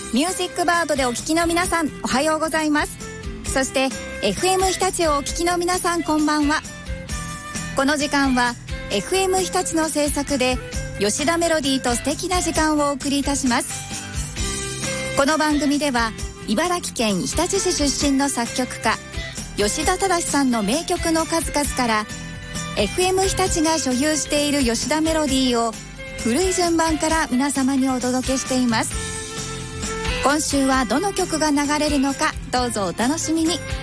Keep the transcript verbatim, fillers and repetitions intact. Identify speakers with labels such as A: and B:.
A: ミュージックバードでお聞きの皆さん、おはようございます。そして エフエム 日立をお聞きの皆さん、こんばんは。この時間は エフエム 日立の制作で吉田メロディーと素敵な時間をお送りいたします。この番組では茨城県日立市出身の作曲家吉田忠さんの名曲の数々から エフエム 日立が所有している吉田メロディーを古い順番から皆様にお届けしています。今週はどの曲が流れるのか、どうぞお楽しみに。